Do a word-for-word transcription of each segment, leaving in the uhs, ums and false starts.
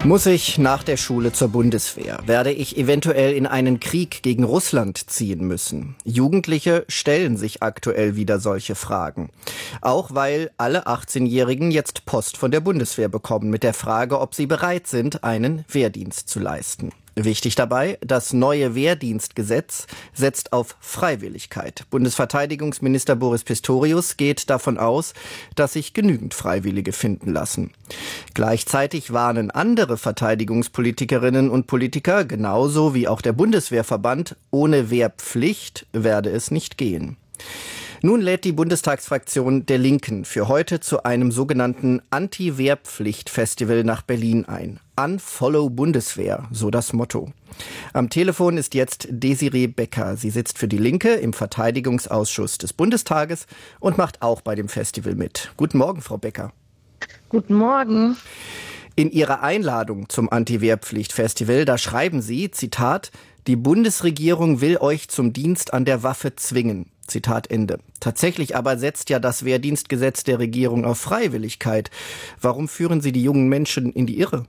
Muss ich nach der Schule zur Bundeswehr? Werde ich eventuell in einen Krieg gegen Russland ziehen müssen? Jugendliche stellen sich aktuell wieder solche Fragen. Auch weil alle achtzehnjährigen jetzt Post von der Bundeswehr bekommen mit der Frage, ob sie bereit sind, einen Wehrdienst zu leisten. Wichtig dabei, das neue Wehrdienstgesetz setzt auf Freiwilligkeit. Bundesverteidigungsminister Boris Pistorius geht davon aus, dass sich genügend Freiwillige finden lassen. Gleichzeitig warnen andere Verteidigungspolitikerinnen und Politiker, genauso wie auch der Bundeswehrverband, ohne Wehrpflicht werde es nicht gehen. Nun lädt die Bundestagsfraktion der Linken für heute zu einem sogenannten Anti-Wehrpflicht-Festival nach Berlin ein. Unfollow Bundeswehr, so das Motto. Am Telefon ist jetzt Desiree Becker. Sie sitzt für die Linke im Verteidigungsausschuss des Bundestages und macht auch bei dem Festival mit. Guten Morgen, Frau Becker. Guten Morgen. In Ihrer Einladung zum Anti-Wehrpflicht-Festival, da schreiben Sie, Zitat, die Bundesregierung will euch zum Dienst an der Waffe zwingen. Zitat Ende. Tatsächlich aber setzt ja das Wehrdienstgesetz der Regierung auf Freiwilligkeit. Warum führen Sie die jungen Menschen in die Irre?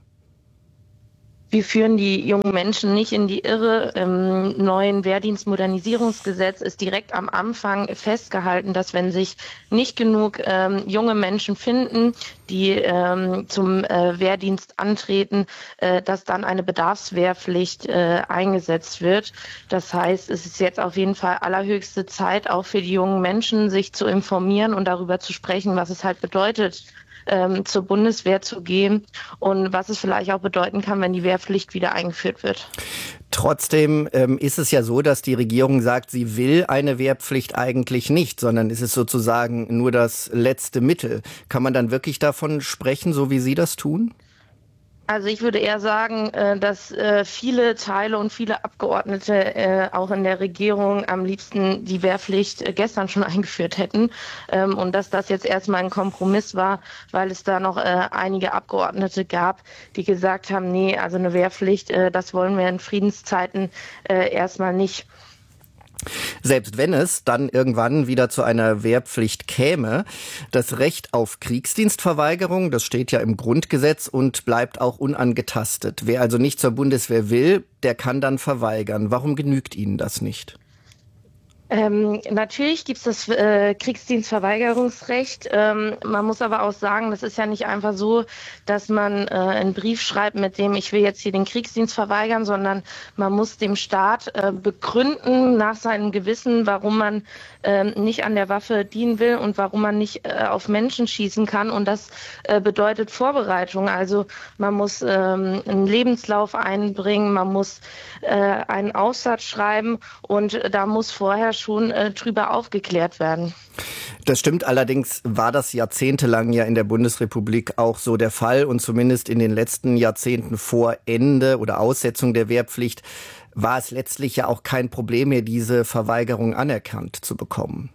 Wir führen die jungen Menschen nicht in die Irre. Im neuen Wehrdienstmodernisierungsgesetz ist direkt am Anfang festgehalten, dass wenn sich nicht genug ähm, junge Menschen finden, die ähm, zum äh, Wehrdienst antreten, äh, dass dann eine Bedarfswehrpflicht äh, eingesetzt wird. Das heißt, es ist jetzt auf jeden Fall allerhöchste Zeit, auch für die jungen Menschen, sich zu informieren und darüber zu sprechen, was es halt bedeutet, Ähm, zur Bundeswehr zu gehen und was es vielleicht auch bedeuten kann, wenn die Wehrpflicht wieder eingeführt wird. Trotzdem ähm, ist es ja so, dass die Regierung sagt, sie will eine Wehrpflicht eigentlich nicht, sondern es ist sozusagen nur das letzte Mittel. Kann man dann wirklich davon sprechen, so wie Sie das tun? Also ich würde eher sagen, dass viele Teile und viele Abgeordnete auch in der Regierung am liebsten die Wehrpflicht gestern schon eingeführt hätten und dass das jetzt erstmal ein Kompromiss war, weil es da noch einige Abgeordnete gab, die gesagt haben, nee, also eine Wehrpflicht, das wollen wir in Friedenszeiten erstmal nicht. Selbst wenn es dann irgendwann wieder zu einer Wehrpflicht käme, das Recht auf Kriegsdienstverweigerung, das steht ja im Grundgesetz und bleibt auch unangetastet. Wer also nicht zur Bundeswehr will, der kann dann verweigern. Warum genügt Ihnen das nicht? Ähm, natürlich gibt es das äh, Kriegsdienstverweigerungsrecht. Ähm, man muss aber auch sagen, das ist ja nicht einfach so, dass man äh, einen Brief schreibt, mit dem ich will jetzt hier den Kriegsdienst verweigern, sondern man muss dem Staat äh, begründen nach seinem Gewissen, warum man äh, nicht an der Waffe dienen will und warum man nicht äh, auf Menschen schießen kann. Und das äh, bedeutet Vorbereitung. Also man muss ähm, einen Lebenslauf einbringen, man muss äh, einen Aufsatz schreiben und da muss vorher schon äh, drüber aufgeklärt werden. Das stimmt, allerdings war das jahrzehntelang ja in der Bundesrepublik auch so der Fall und zumindest in den letzten Jahrzehnten vor Ende oder Aussetzung der Wehrpflicht war es letztlich ja auch kein Problem mehr, diese Verweigerung anerkannt zu bekommen.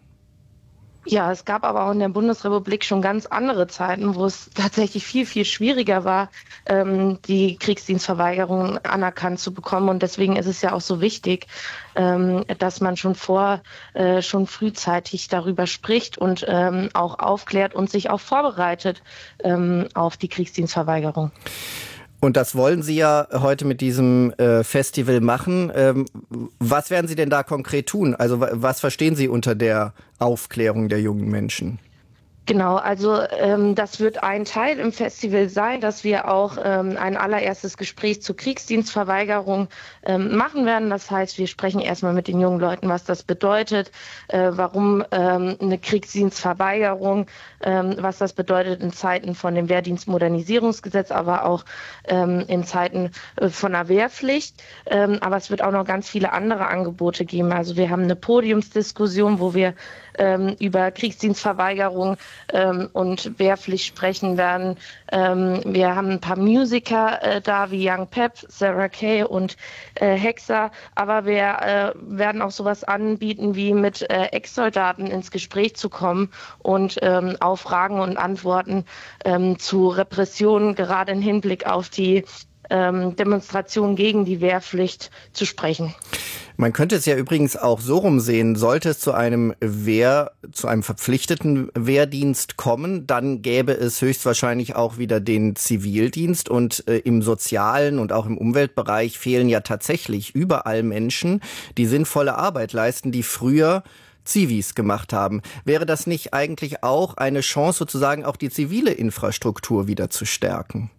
Ja, es gab aber auch in der Bundesrepublik schon ganz andere Zeiten, wo es tatsächlich viel, viel schwieriger war, ähm, die Kriegsdienstverweigerung anerkannt zu bekommen. Und deswegen ist es ja auch so wichtig, ähm, dass man schon vor, äh, schon frühzeitig darüber spricht und ähm, auch aufklärt und sich auch vorbereitet ähm, auf die Kriegsdienstverweigerung. Und das wollen Sie ja heute mit diesem äh, Festival machen. Ähm, was werden Sie denn da konkret tun? Also was verstehen Sie unter der Aufklärung der jungen Menschen? Genau, also ähm, das wird ein Teil im Festival sein, dass wir auch ähm, ein allererstes Gespräch zur Kriegsdienstverweigerung ähm, machen werden. Das heißt, wir sprechen erstmal mit den jungen Leuten, was das bedeutet, äh, warum ähm, eine Kriegsdienstverweigerung, ähm, was das bedeutet in Zeiten von dem Wehrdienstmodernisierungsgesetz, aber auch ähm, in Zeiten äh, von der Wehrpflicht. Ähm, aber es wird auch noch ganz viele andere Angebote geben. Also wir haben eine Podiumsdiskussion, wo wir ähm, über Kriegsdienstverweigerung ähm, und Wehrpflicht sprechen werden. Ähm, wir haben ein paar Musiker äh, da, wie Young Pep, Sarah Kay und äh, Hexer, aber wir äh, werden auch sowas anbieten, wie mit äh, Ex-Soldaten ins Gespräch zu kommen und ähm, auf Fragen und Antworten ähm, zu Repressionen, gerade im Hinblick auf die ähm, Demonstration gegen die Wehrpflicht zu sprechen. Man könnte es ja übrigens auch so rumsehen, sollte es zu einem Wehr, zu einem verpflichteten Wehrdienst kommen, dann gäbe es höchstwahrscheinlich auch wieder den Zivildienst und äh, im sozialen und auch im Umweltbereich fehlen ja tatsächlich überall Menschen, die sinnvolle Arbeit leisten, die früher Zivis gemacht haben. Wäre das nicht eigentlich auch eine Chance, sozusagen auch die zivile Infrastruktur wieder zu stärken?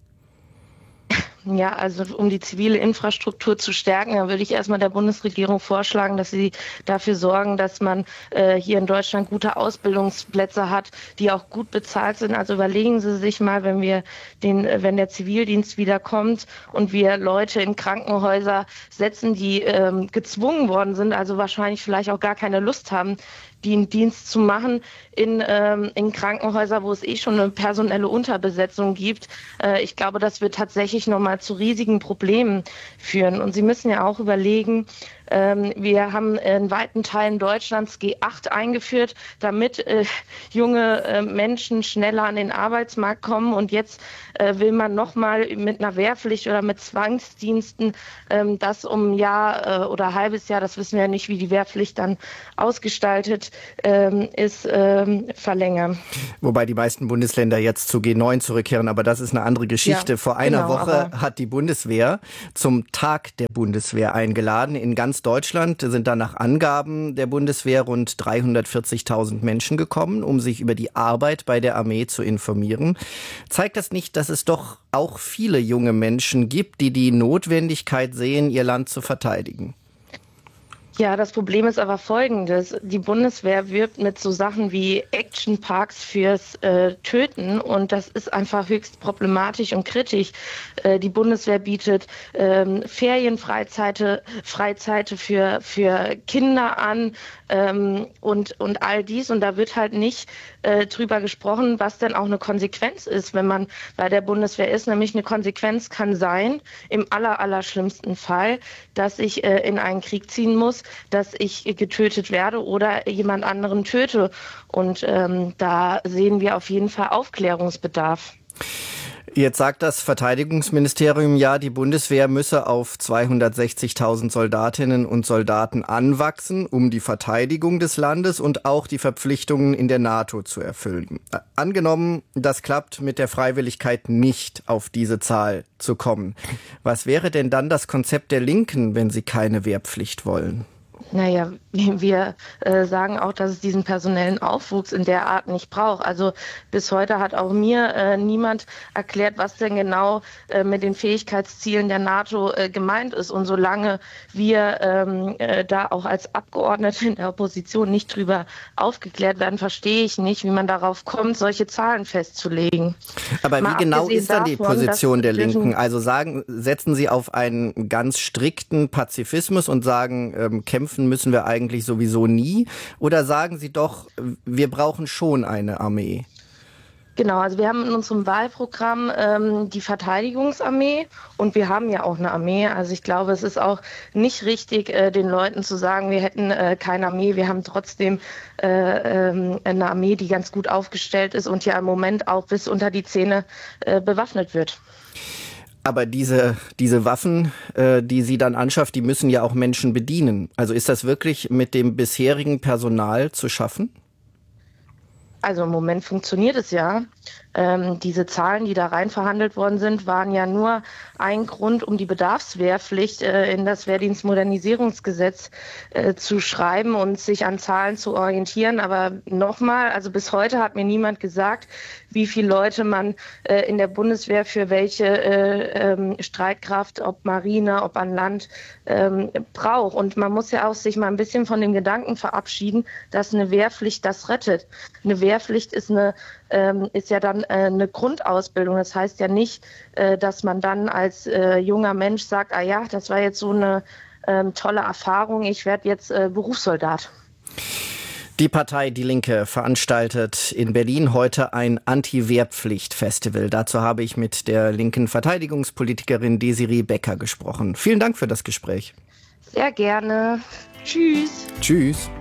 Ja, also um die zivile Infrastruktur zu stärken, dann würde ich erstmal der Bundesregierung vorschlagen, dass sie dafür sorgen, dass man äh, hier in Deutschland gute Ausbildungsplätze hat, die auch gut bezahlt sind. Also überlegen Sie sich mal, wenn wir den, wenn der Zivildienst wiederkommt und wir Leute in Krankenhäuser setzen, die ähm, gezwungen worden sind, also wahrscheinlich vielleicht auch gar keine Lust haben, den Dienst zu machen in, ähm, in Krankenhäusern, wo es eh schon eine personelle Unterbesetzung gibt. Äh, ich glaube, das wird tatsächlich nochmal zu riesigen Problemen führen. Und Sie müssen ja auch überlegen, ähm, wir haben in weiten Teilen Deutschlands G acht eingeführt, damit äh, junge äh, Menschen schneller an den Arbeitsmarkt kommen. Und jetzt äh, will man nochmal mit einer Wehrpflicht oder mit Zwangsdiensten ähm, das um ein Jahr äh, oder ein halbes Jahr, das wissen wir ja nicht, wie die Wehrpflicht dann ausgestaltet ähm, ist, ähm, verlängern. Wobei die meisten Bundesländer jetzt zu G neun zurückkehren, aber das ist eine andere Geschichte. Ja, Vor einer genau, Woche hat die Bundeswehr zum Tag der Bundeswehr eingeladen. In ganz Deutschland sind da nach Angaben der Bundeswehr rund dreihundertvierzigtausend Menschen gekommen, um sich über die Arbeit bei der Armee zu informieren. Zeigt das nicht, dass es doch auch viele junge Menschen gibt, die die Notwendigkeit sehen, ihr Land zu verteidigen? Ja, das Problem ist aber folgendes. Die Bundeswehr wirbt mit so Sachen wie Actionparks fürs äh, Töten und das ist einfach höchst problematisch und kritisch. Äh, die Bundeswehr bietet ähm, Ferienfreizeite Freizeite für, für Kinder an ähm, und, und all dies. Und da wird halt nicht äh, drüber gesprochen, was denn auch eine Konsequenz ist, wenn man bei der Bundeswehr ist. Nämlich eine Konsequenz kann sein, im aller, aller schlimmsten Fall, dass ich äh, in einen Krieg ziehen muss, dass ich getötet werde oder jemand anderen töte. Und ähm, da sehen wir auf jeden Fall Aufklärungsbedarf. Jetzt sagt das Verteidigungsministerium ja, die Bundeswehr müsse auf zweihundertsechzigtausend Soldatinnen und Soldaten anwachsen, um die Verteidigung des Landes und auch die Verpflichtungen in der NATO zu erfüllen. Angenommen, das klappt mit der Freiwilligkeit nicht, auf diese Zahl zu kommen. Was wäre denn dann das Konzept der Linken, wenn sie keine Wehrpflicht wollen? Naja, wir äh, sagen auch, dass es diesen personellen Aufwuchs in der Art nicht braucht. Also bis heute hat auch mir äh, niemand erklärt, was denn genau äh, mit den Fähigkeitszielen der NATO äh, gemeint ist. Und solange wir ähm, äh, da auch als Abgeordnete in der Opposition nicht drüber aufgeklärt werden, verstehe ich nicht, wie man darauf kommt, solche Zahlen festzulegen. Aber Mal wie genau ist dann die davon, Position der Linken? Also sagen, setzen Sie auf einen ganz strikten Pazifismus und sagen, ähm, kämpfen müssen wir eigentlich sowieso nie? Oder sagen Sie doch, wir brauchen schon eine Armee? Genau, also wir haben in unserem Wahlprogramm ähm, die Verteidigungsarmee und wir haben ja auch eine Armee. Also ich glaube, es ist auch nicht richtig, äh, den Leuten zu sagen, wir hätten äh, keine Armee. Wir haben trotzdem äh, ähm, eine Armee, die ganz gut aufgestellt ist und ja im Moment auch bis unter die Zähne äh, bewaffnet wird. Aber diese, diese Waffen, äh, die sie dann anschafft, die müssen ja auch Menschen bedienen. Also ist das wirklich mit dem bisherigen Personal zu schaffen? Also im Moment funktioniert es ja. Ähm, diese Zahlen, die da rein verhandelt worden sind, waren ja nur ein Grund, um die Bedarfswehrpflicht äh, in das Wehrdienstmodernisierungsgesetz äh, zu schreiben und sich an Zahlen zu orientieren. Aber nochmal, also bis heute hat mir niemand gesagt, wie viele Leute man äh, in der Bundeswehr für welche äh, ähm, Streitkraft, ob Marine, ob an Land, ähm, braucht. Und man muss ja auch sich mal ein bisschen von dem Gedanken verabschieden, dass eine Wehrpflicht das rettet. Eine Wehrpflicht ist eine ähm, ist ja dann äh, eine Grundausbildung. Das heißt ja nicht, äh, dass man dann als äh, junger Mensch sagt, ah ja, das war jetzt so eine ähm, tolle Erfahrung, ich werde jetzt äh, Berufssoldat. Die Partei Die Linke veranstaltet in Berlin heute ein Anti-Wehrpflicht-Festival. Dazu habe ich mit der linken Verteidigungspolitikerin Desiree Becker gesprochen. Vielen Dank für das Gespräch. Sehr gerne. Tschüss. Tschüss.